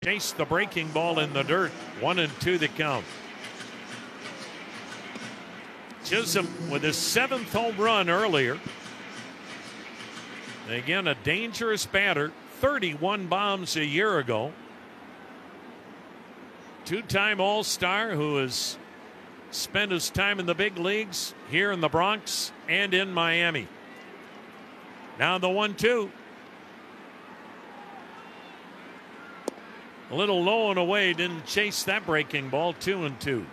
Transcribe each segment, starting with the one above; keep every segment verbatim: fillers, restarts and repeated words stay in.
Chase the breaking ball in the dirt. One and two the count. Chisholm with his seventh home run earlier. Again, a dangerous batter. thirty-one bombs a year ago. Two-time All-Star who has spent his time in the big leagues here in the Bronx and in Miami. Now the one two. A little low and away, didn't chase that breaking ball. Two and two.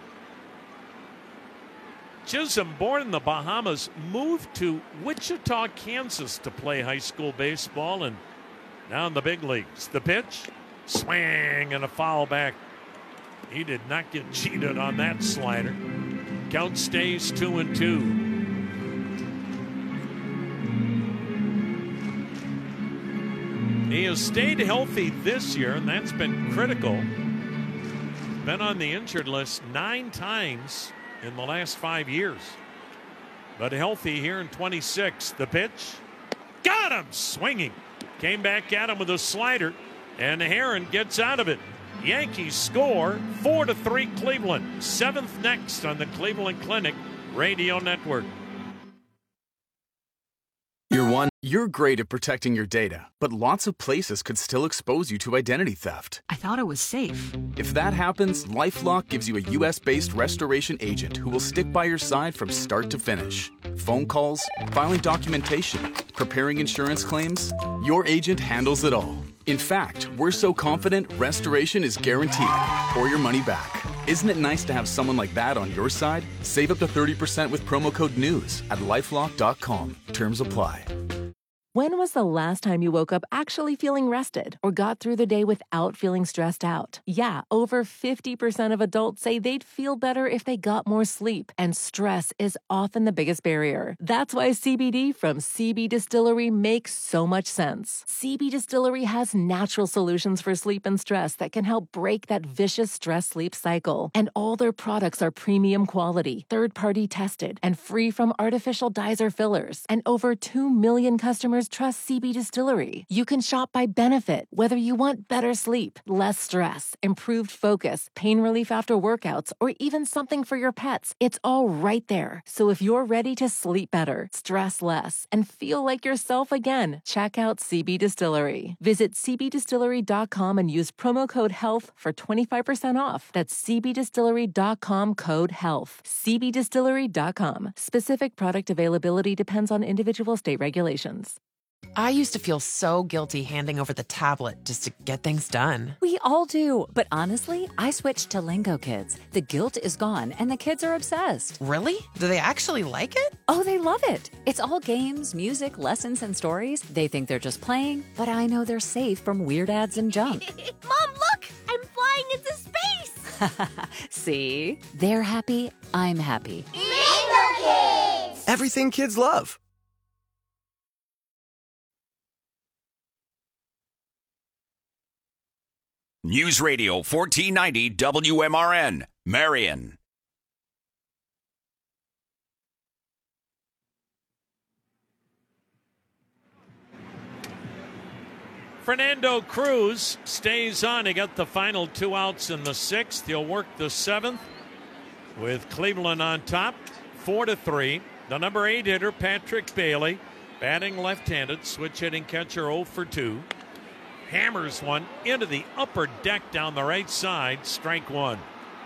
Chisholm, born in the Bahamas, moved to Wichita, Kansas to play high school baseball, and now in the big leagues. The pitch, swing, and a foul back. He did not get cheated on that slider. Count stays two and two. He has stayed healthy this year, and that's been critical. Been on the injured list nine times in the last five years. But healthy here in twenty-six. The pitch. Got him! Swinging. Came back at him with a slider, and Heron gets out of it. Yankees score four to three Cleveland. Seventh next on the Cleveland Clinic Radio Network. You're one. You're great at protecting your data, but lots of places could still expose you to identity theft. I thought it was safe. If that happens, LifeLock gives you a U S-based restoration agent who will stick by your side from start to finish. Phone calls, filing documentation, preparing insurance claims, your agent handles it all. In fact, we're so confident restoration is guaranteed or your money back. Isn't it nice to have someone like that on your side? Save up to thirty percent with promo code NEWS at lifelock dot com. Terms apply. When was the last time you woke up actually feeling rested or got through the day without feeling stressed out? Yeah, over fifty percent of adults say they'd feel better if they got more sleep, and stress is often the biggest barrier. That's why C B D from C B Distillery makes so much sense. C B Distillery has natural solutions for sleep and stress that can help break that vicious stress-sleep cycle. And all their products are premium quality, third-party tested, and free from artificial dyes or fillers. And over two million customers trust C B Distillery. You can shop by benefit, whether you want better sleep, less stress, improved focus, pain relief after workouts, or even something for your pets. It's all right there. So if you're ready to sleep better, stress less, and feel like yourself again, check out C B Distillery. Visit c b distillery dot com and use promo code HEALTH for twenty-five percent off. That's c b distillery dot com code HEALTH. c b distillery dot com. Specific product availability depends on individual state regulations. I used to feel so guilty handing over the tablet just to get things done. We all do. But honestly, I switched to Lingo Kids. The guilt is gone, and the kids are obsessed. Really? Do they actually like it? Oh, they love it. It's all games, music, lessons, and stories. They think they're just playing, but I know they're safe from weird ads and junk. Mom, look! I'm flying into space! See? They're happy. I'm happy. Lingo Kids! Everything kids love. News Radio fourteen ninety W M R N, Marion. Fernando Cruz stays on. He got the final two outs in the sixth. He'll work the seventh with Cleveland on top, four to three. The number eight hitter, Patrick Bailey, batting left-handed, switch hitting catcher oh for two. Hammers one into the upper deck down the right side. Strike one.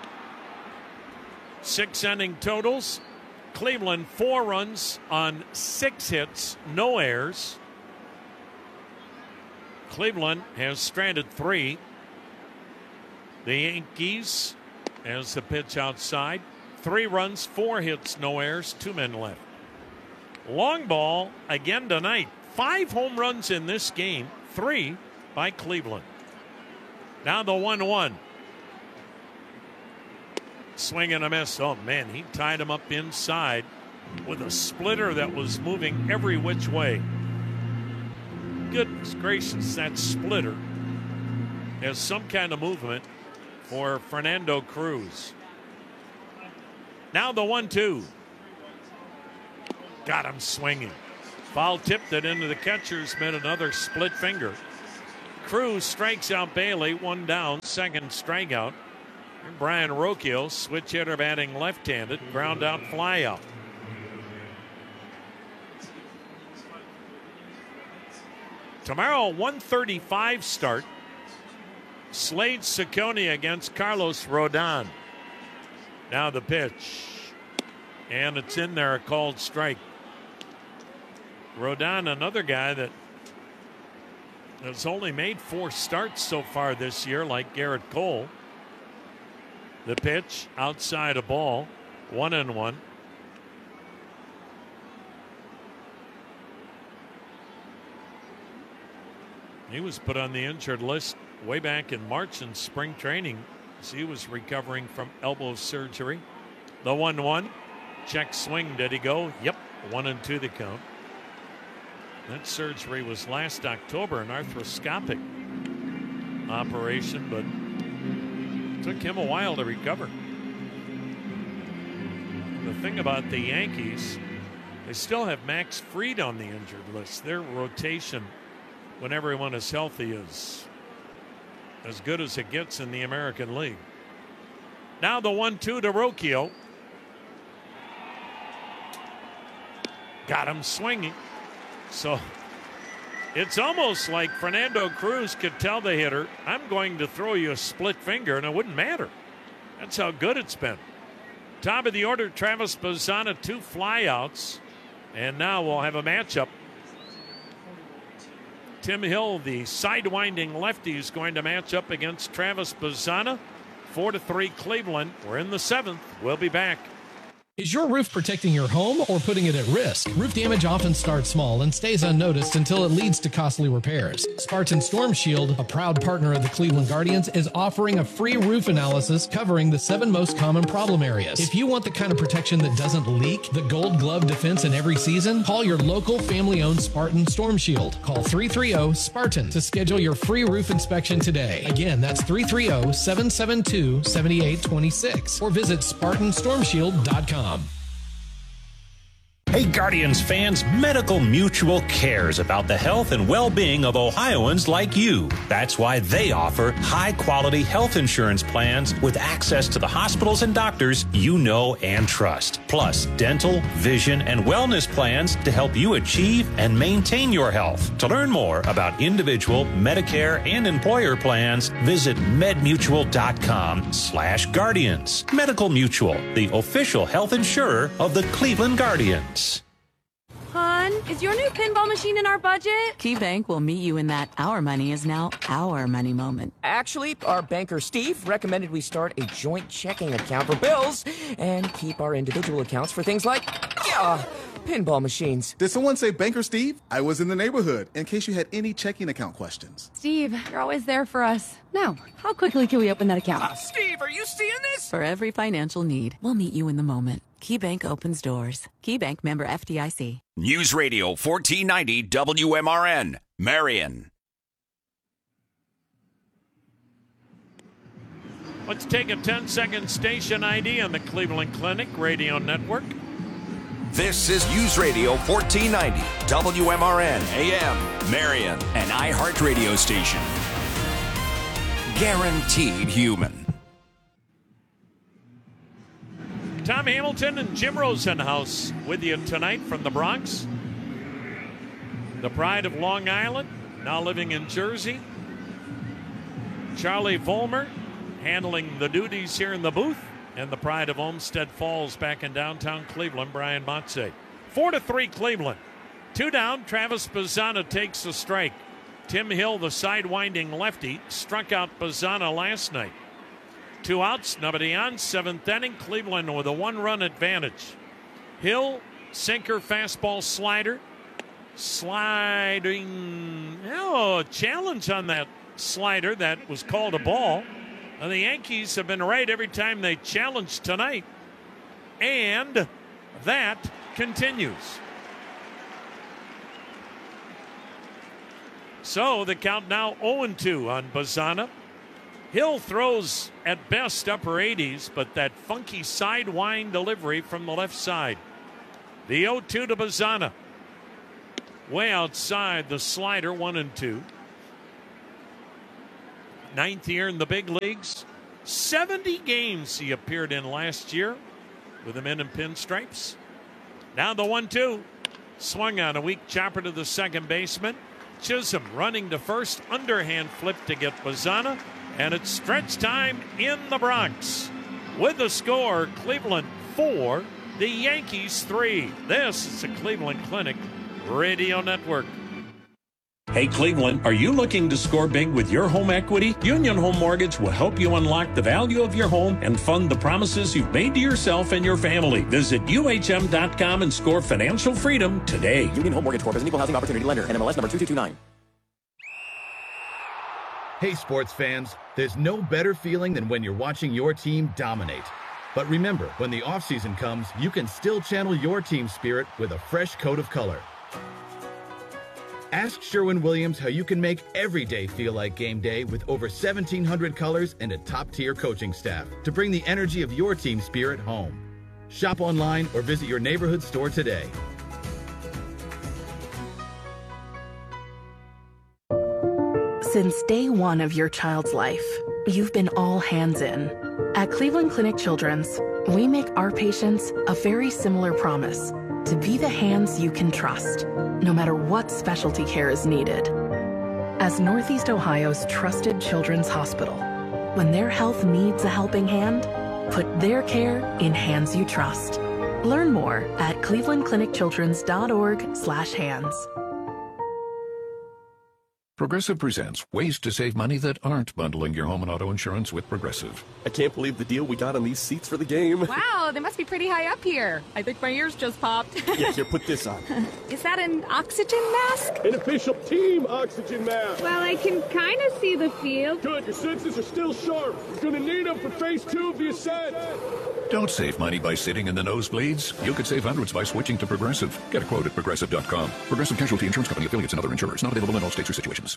Six inning totals. Cleveland four runs on six hits, no errors. Cleveland has stranded three. The Yankees, as the pitch outside, three runs, four hits, no errors, two men left. Long ball again tonight. Five home runs in this game, three by Cleveland. Now the one one. Swing and a miss. Oh, man, he tied him up inside with a splitter that was moving every which way. Goodness gracious, that splitter has some kind of movement for Fernando Cruz. Now the one two. Got him swinging. Foul tipped it into the catcher's mitt, another split finger. Cruz strikes out Bailey, one down, second strikeout. And Brian Rocchio, switch hitter batting left-handed, ground out, fly out. Tomorrow, one thirty-five start. Slade Ciccone against Carlos Rodon. Now the pitch. And it's in there, a called strike. Rodon, another guy that has only made four starts so far this year, like Garrett Cole. The pitch, outside a ball, one and one. He was put on the injured list way back in March in spring training as he was recovering from elbow surgery. The one one. Check swing. Did he go? Yep. One and two the count. That surgery was last October, an arthroscopic operation, but it took him a while to recover. The thing about the Yankees, they still have Max Fried on the injured list. Their rotation, when everyone is healthy, is as good as it gets in the American League. Now the one two to Rocchio. Got him swinging. So it's almost like Fernando Cruz could tell the hitter, I'm going to throw you a split finger, and it wouldn't matter. That's how good it's been. Top of the order, Travis Bazzana, two flyouts. And now we'll have a matchup. Tim Hill, the sidewinding lefty, is going to match up against Travis Bazzana. Four to three Cleveland. We're in the seventh. We'll be back. Is your roof protecting your home or putting it at risk? Roof damage often starts small and stays unnoticed until it leads to costly repairs. Spartan Storm Shield, a proud partner of the Cleveland Guardians, is offering a free roof analysis covering the seven most common problem areas. If you want the kind of protection that doesn't leak, the gold glove defense in every season, call your local family-owned Spartan Storm Shield. Call three three zero SPARTAN to schedule your free roof inspection today. Again, that's three three zero, seven seven two, seven eight two six or visit Spartan Storm Shield dot com. Hey, Guardians fans, Medical Mutual cares about the health and well-being of Ohioans like you. That's why they offer high-quality health insurance plans with access to the hospitals and doctors you know and trust. Plus, dental, vision, and wellness plans to help you achieve and maintain your health. To learn more about individual, Medicare, and employer plans, visit medmutual.com slash guardians. Medical Mutual, the official health insurer of the Cleveland Guardians. Hon, is your new pinball machine in our budget? KeyBank will meet you in that our money is now our money moment. Actually, our banker Steve recommended we start a joint checking account for bills and keep our individual accounts for things like, yeah, pinball machines. Did someone say Banker Steve? I was in the neighborhood in case you had any checking account questions. Steve, you're always there for us. Now, how quickly can we open that account? Uh, Steve, are you seeing this? For every financial need, we'll meet you in the moment. KeyBank opens doors. KeyBank, member F D I C. News Radio fourteen ninety W M R N, Marion. Let's take a ten-second station I D on the Cleveland Clinic Radio Network. This is News Radio fourteen ninety W M R N A M, Marion, an iHeartRadio station. Guaranteed human. Tom Hamilton and Jim Rosenhaus with you tonight from the Bronx. The pride of Long Island, now living in Jersey. Charlie Vollmer handling the duties here in the booth. And the pride of Olmsted Falls back in downtown Cleveland, Brian Motze. Four to three Cleveland. Two down, Travis Bazzana takes the strike. Tim Hill, the sidewinding lefty, struck out Bazzana last night. Two outs, nobody on, seventh inning, Cleveland with a one-run advantage. Hill, sinker, fastball, slider. Sliding, oh, a challenge on that slider that was called a ball. And the Yankees have been right every time they challenge tonight. And that continues. So the count now oh and two on Bazzana. Hill throws at best upper eighties, but that funky sidewind delivery from the left side. The oh two to Bazzana. Way outside the slider, one and two. ninth year in the big leagues. seventy games he appeared in last year with the men in pinstripes. Now the one two. Swung on a weak chopper to the second baseman. Chisholm running to first. Underhand flip to get Bazzana. And it's stretch time in the Bronx. With the score, Cleveland four, the Yankees three. This is the Cleveland Clinic Radio Network. Hey Cleveland, are you looking to score big with your home equity? Union Home Mortgage will help you unlock the value of your home and fund the promises you've made to yourself and your family. Visit U H M dot com and score financial freedom today. Union Home Mortgage Corp is an equal housing opportunity lender. N M L S number two two two nine. Hey sports fans, there's no better feeling than when you're watching your team dominate. But remember, when the offseason comes, you can still channel your team spirit with a fresh coat of color. Ask Sherwin-Williams how you can make every day feel like game day with over seventeen hundred colors and a top-tier coaching staff to bring the energy of your team spirit home. Shop online or visit your neighborhood store today. Since day one of your child's life, you've been all hands in. At Cleveland Clinic Children's, we make our patients a very similar promise: to be the hands you can trust, no matter what specialty care is needed. As Northeast Ohio's trusted children's hospital, when their health needs a helping hand, put their care in hands you trust. Learn more at cleveland clinic children's dot org slash hands. Progressive presents ways to save money that aren't bundling your home and auto insurance with Progressive. I can't believe the deal we got on these seats for the game. Wow, they must be pretty high up here. I think my ears just popped. Yeah, here, put this on. Is that an oxygen mask? An official team oxygen mask. Well, I can kind of see the field. Good, your senses are still sharp. You're going to need them for phase two of the ascent. Don't save money by sitting in the nosebleeds. You could save hundreds by switching to Progressive. Get a quote at progressive dot com. Progressive Casualty Insurance Company, affiliates, and other insurers. Not available in all states or situations.